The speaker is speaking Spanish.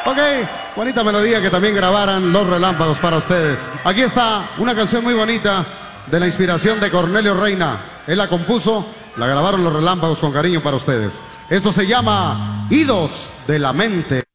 Ok, bonita melodía que también grabaran Los Relámpagos para ustedes. Aquí está una canción muy bonita de la inspiración de Cornelio Reina. Él la compuso, la grabaron Los Relámpagos con cariño para ustedes. Esto se llama Idos de la Mente.